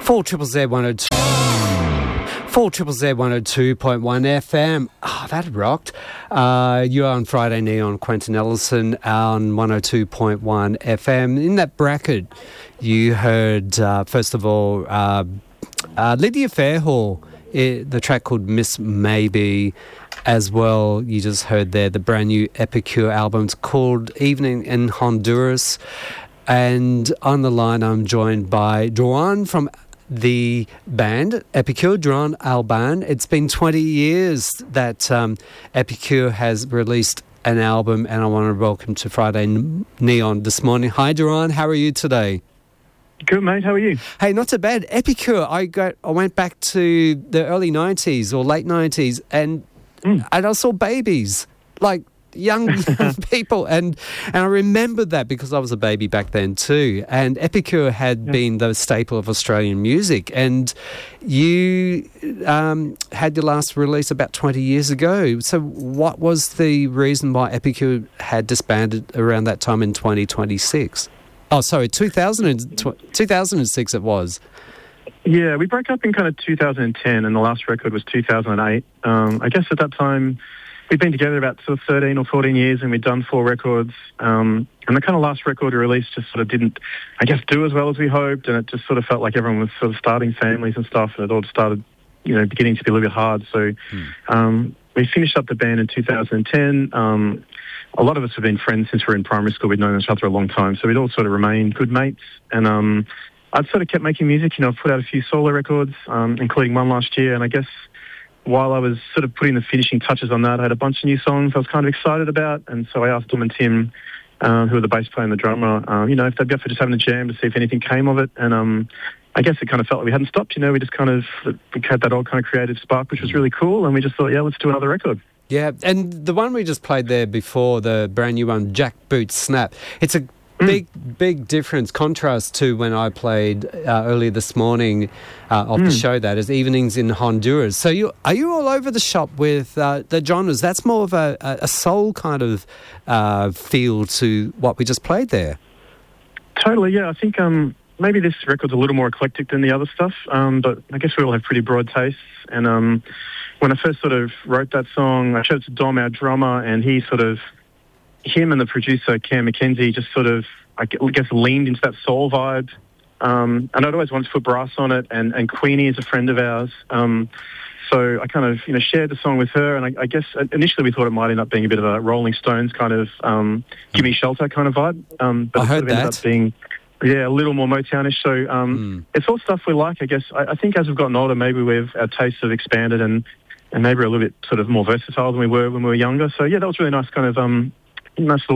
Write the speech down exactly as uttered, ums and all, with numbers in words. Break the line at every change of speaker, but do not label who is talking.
four Triple Z one oh two. four Triple Z one oh two point one F M. Oh, that rocked. Uh, you're on Friday Neon, Quentin Ellison on one oh two point one F M. In that bracket, you heard, uh, first of all, uh, uh, Lydia Fairhall, it, the track called Miss Maybe. As well, you just heard there the brand new Epicure album. It's called Evening in Honduras. And on the line, I'm joined by Duran from the band Epicure, Duran Alban. It's been twenty years that um, Epicure has released an album, and I want to welcome to Friday Neon this morning. Hi, Duran. How are you today?
Good, mate. How are you?
Hey, not too bad. Epicure, I got, I went back to the early nineties or late nineties, and mm. and I saw babies, like young, young people, and and I remembered that because I was a baby back then too. And Epicure had yeah. been the staple of Australian music, and you um, had your last release about twenty years ago. So what was the reason why Epicure had disbanded around that time in twenty twenty-six? Oh, sorry, two thousand, two thousand six it was.
Yeah, we broke up in kind of two thousand ten, and the last record was two thousand eight. Um, I guess at that time, we'd been together about sort of thirteen or fourteen years, and we'd done four records. Um, and the kind of last record we released just sort of didn't, I guess, do as well as we hoped, and it just sort of felt like everyone was sort of starting families and stuff, and it all started, you know, beginning to be a little bit hard. So hmm. um, we finished up the band in two thousand ten. Um, a lot of us have been friends since we were in primary school. We'd known each other a long time, so we'd all sort of remained good mates. And um, I'd sort of kept making music. You know, I've put out a few solo records, um, including one last year, and I guess while I was sort of putting the finishing touches on that, I had a bunch of new songs I was kind of excited about, and so I asked Dom and Tim, uh, who are the bass player and the drummer, um, you know, if they'd be up for just having a jam to see if anything came of it. And um, I guess it kind of felt like we hadn't stopped, you know, we just kind of we had that old kind of creative spark, which was really cool, and we just thought, yeah, let's do another record. Yeah,
and the one we just played there before, the brand new one, Jackboot Snap, it's a big, mm. big difference, contrast to when I played uh, earlier this morning uh, off mm. the show, that is Evenings in Honduras. So you are you all over the shop with uh, the genres? That's more of a, a soul kind of uh, feel to what we just played there.
Totally, yeah. I think um, maybe this record's a little more eclectic than the other stuff, um, but I guess we all have pretty broad tastes. And um, when I first sort of wrote that song, I showed it to Dom, our drummer, and he sort of, him and the producer, Cam McKenzie, just sort of, I guess, leaned into that soul vibe. Um, and I'd always wanted to put brass on it, and, and Queenie is a friend of ours. Um, so I kind of, you know, shared the song with her, and I, I guess initially we thought it might end up being a bit of a Rolling Stones kind of um, Give Me Shelter kind of vibe. Um, but
I
it
heard
sort of ended
that.
up being, yeah, a little more Motownish. So um, mm. it's all stuff we like, I guess. I, I think as we've gotten older, maybe we've, our tastes have expanded, and, and maybe we're a little bit sort of more versatile than we were when we were younger. So yeah, that was really nice kind of, um, nice little